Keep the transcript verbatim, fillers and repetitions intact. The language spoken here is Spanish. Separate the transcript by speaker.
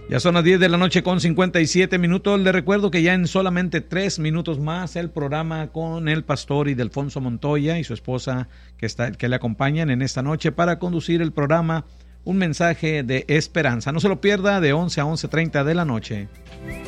Speaker 1: Ya son las diez de la noche con cincuenta y siete minutos. Le recuerdo que ya en solamente tres minutos más el programa con el pastor Ildefonso Montoya y su esposa que, está, que le acompañan en esta noche para conducir el programa Un Mensaje de Esperanza. No se lo pierda de once a once treinta de la noche.